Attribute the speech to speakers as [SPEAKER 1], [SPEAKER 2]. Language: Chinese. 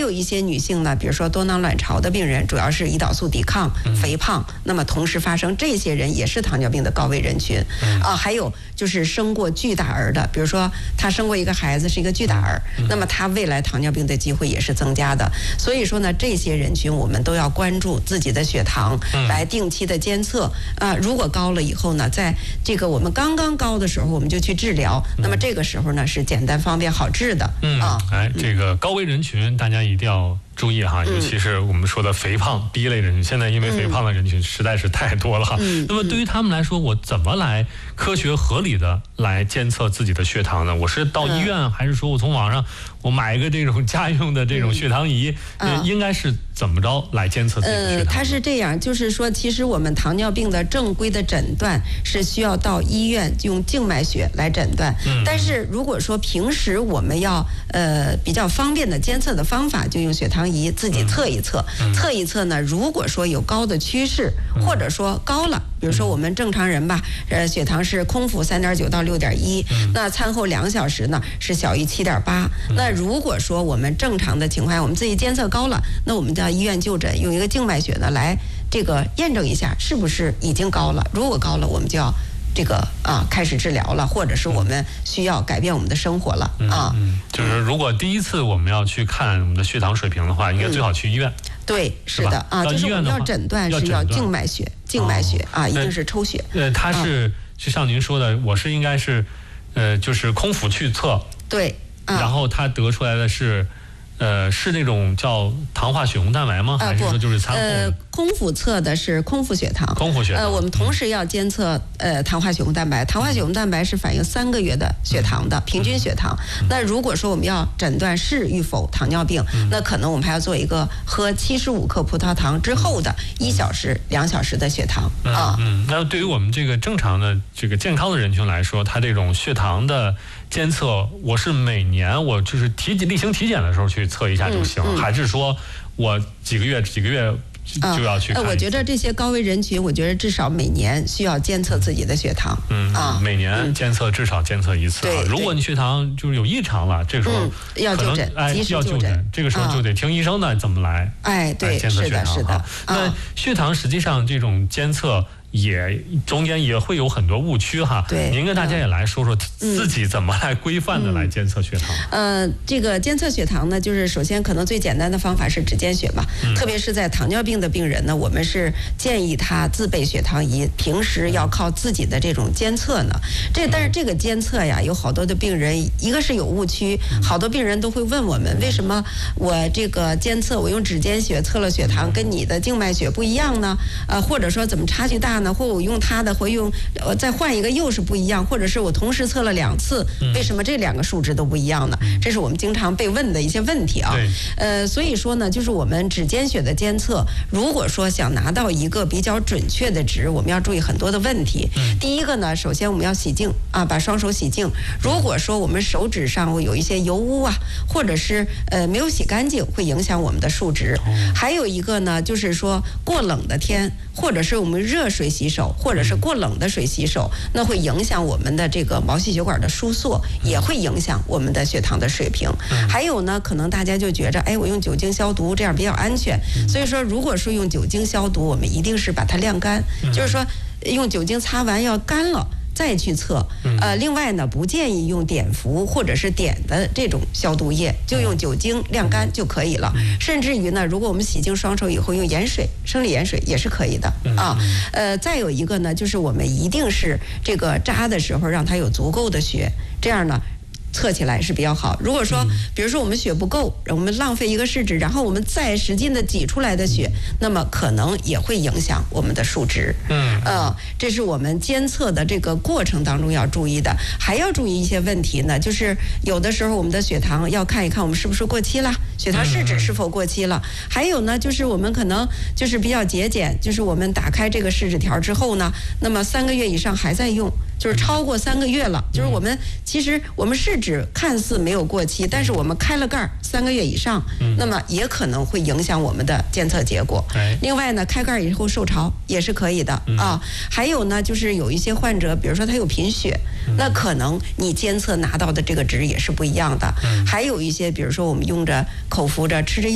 [SPEAKER 1] 有一些女性呢，比如说多囊卵巢的病人，主要是胰岛素抵抗、肥胖，那么同时发生，这些人也是糖尿病的高危人群还有就是生过巨大儿的，比如说他生过一个孩子是一个巨大儿，那么他未来糖尿病的机会也是增加的。所以说呢，这些人群我们都要关注自己的血糖，来定期的监测如果高了以后呢，在这个我们刚刚高的时候，我们就去治疗，那么这个时候呢是简单方便好治的
[SPEAKER 2] 这个高危人群大家一定要注意哈，尤其是我们说的肥胖第一类人群，现在因为肥胖的人群实在是太多了哈。那么对于他们来说，我怎么来科学合理的来监测自己的血糖呢？我是到医院，还是说我从网上我买一个这种家用的这种血糖仪？应该是怎么着来监测自己的血糖？
[SPEAKER 1] 它是这样，就是说，其实我们糖尿病的正规的诊断是需要到医院用静脉血来诊断。但是如果说平时我们要比较方便的监测的方法，就用血糖仪自己测一测。测一测呢，如果说有高的趋势，或者说高了，比如说我们正常人吧，血糖是空腹3.9到6.1，那餐后2小时呢是小于7.8。那如果说我们正常的情况下，我们自己监测高了，那我们到医院就诊，用一个静脉血呢来这个验证一下是不是已经高了。如果高了，我们就要这个开始治疗了，或者是我们需要改变我们的生活了
[SPEAKER 2] 就是如果第一次我们要去看我们的血糖水平的话，应该最好去医院。
[SPEAKER 1] 对，是的就是我们要诊断是要静脉血，一定是抽血。
[SPEAKER 2] 它是就像您说的，我是应该是就是空腹去测，
[SPEAKER 1] 对，
[SPEAKER 2] 然后它得出来的是那种叫糖化血红蛋白吗？还是说就是餐后
[SPEAKER 1] 空腹测的是空腹血糖。
[SPEAKER 2] 空腹血糖。
[SPEAKER 1] 我们同时要监测糖化血红蛋白。糖化血红蛋白是反映3个月的血糖的平均血糖。那如果说我们要诊断是与否糖尿病，那可能我们还要做一个喝75克葡萄糖之后的1小时、2小时的血糖
[SPEAKER 2] 那对于我们这个正常的这个健康的人群来说，他这种血糖的监测，我是每年我就是例行体检的时候去测一下就行，还是说我几个月就要去看？
[SPEAKER 1] 我觉得这些高危人群，我觉得至少每年需要监测自己的血糖。
[SPEAKER 2] 每年监测至少监测一次。如果你血糖就是有异常了，这个时候
[SPEAKER 1] 要就诊，及时就诊。
[SPEAKER 2] 这个时候就得听医生的怎么来
[SPEAKER 1] 对，
[SPEAKER 2] 监测血糖。
[SPEAKER 1] 是的。
[SPEAKER 2] 那血糖实际上这种监测也中间也会有很多误区哈。
[SPEAKER 1] 对，
[SPEAKER 2] 您跟大家也来说说自己怎么来规范的来监测血糖。
[SPEAKER 1] 这个监测血糖呢，就是首先可能最简单的方法是指尖血嘛。特别是在糖尿病的病人呢，我们是建议他自备血糖仪，平时要靠自己的这种监测呢。但是这个监测呀，有好多的病人，一个是有误区，好多病人都会问我们，为什么我这个监测我用指尖血测了血糖，跟你的静脉血不一样呢？或者说怎么差距大呢？或我用它的，或用再换一个又是不一样，或者是我同时测了2次，为什么这2个数值都不一样呢？这是我们经常被问的一些问题所以说呢，就是我们指尖血的监测，如果说想拿到一个比较准确的值，我们要注意很多的问题。第一个呢，首先我们要洗净把双手洗净。如果说我们手指上会有一些油污或者是没有洗干净，会影响我们的数值。还有一个呢，就是说过冷的天，或者是我们热水洗手，或者是过冷的水洗手，那会影响我们的这个毛细血管的收缩，也会影响我们的血糖的水平。还有呢，可能大家就觉着，我用酒精消毒这样比较安全。所以说，如果说用酒精消毒，我们一定是把它晾干，就是说用酒精擦完要干了再去测。另外呢，不建议用碘伏或者是碘的这种消毒液，就用酒精晾干就可以了。甚至于呢，如果我们洗净双手以后用盐水，生理盐水也是可以的再有一个呢，就是我们一定是这个扎的时候让它有足够的血，这样呢测起来是比较好。如果说比如说我们血不够，我们浪费一个试纸，然后我们再使劲的挤出来的血，那么可能也会影响我们的数值。这是我们监测的这个过程当中要注意的。还要注意一些问题呢，就是有的时候我们的血糖要看一看我们是不是过期了，血糖试纸是否过期了。还有呢，就是我们可能就是比较节俭，就是我们打开这个试纸条之后呢，那么3个月以上还在用，就是超过3个月了，就是我们其实我们试纸看似没有过期，但是我们开了盖3个月以上，那么也可能会影响我们的监测结果。另外呢，开盖以后受潮也是可以的还有呢，就是有一些患者，比如说他有贫血，那可能你监测拿到的这个值也是不一样的。还有一些，比如说我们用着口服着吃着